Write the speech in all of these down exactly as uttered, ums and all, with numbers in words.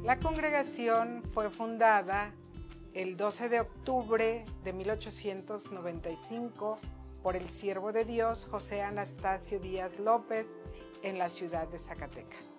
La congregación fue fundada el doce de octubre de mil ochocientos noventa y cinco por el siervo de Dios José Anastasio Díaz López en la ciudad de Zacatecas,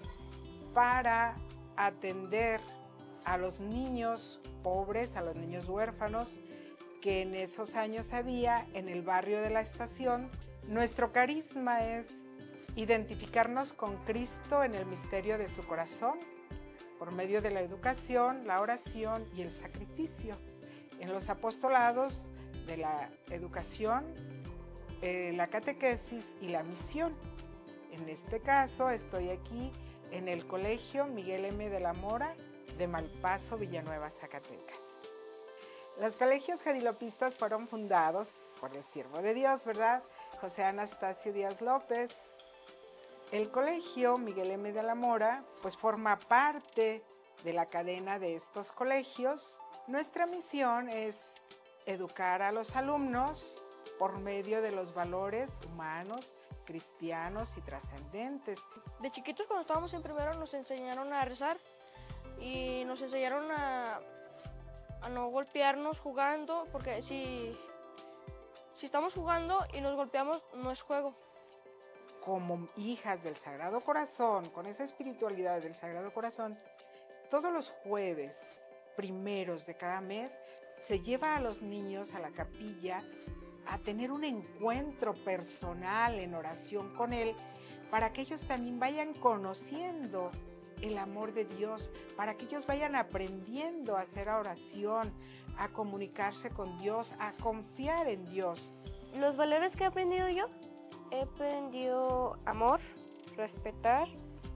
para atender a los niños pobres, a los niños huérfanos que en esos años había en el barrio de la Estación. Nuestro carisma es identificarnos con Cristo en el misterio de su corazón, por medio de la educación, la oración y el sacrificio. En los apostolados de la educación, eh, la catequesis y la misión. En este caso estoy aquí en el Colegio Miguel M. de la Mora de Malpaso, Villanueva, Zacatecas. Los colegios jadilopistas fueron fundados por el siervo de Dios, ¿verdad? José Anastasio Díaz López. El Colegio Miguel M. de la Mora pues forma parte de la cadena de estos colegios. Nuestra misión es educar a los alumnos por medio de los valores humanos, cristianos y trascendentes. De chiquitos, cuando estábamos en primero, nos enseñaron a rezar y nos enseñaron a, a no golpearnos jugando, porque si, si estamos jugando y nos golpeamos, no es juego. Como hijas del Sagrado Corazón, con esa espiritualidad del Sagrado Corazón, todos los jueves primeros de cada mes se lleva a los niños a la capilla a tener un encuentro personal en oración con Él, para que ellos también vayan conociendo el amor de Dios, para que ellos vayan aprendiendo a hacer oración, a comunicarse con Dios, a confiar en Dios. Los valores que he aprendido yo, he aprendido amor, respetar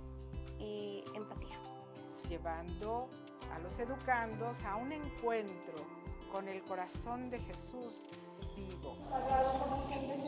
y empatía. Llevando a los educandos a un encuentro con el corazón de Jesús vivo.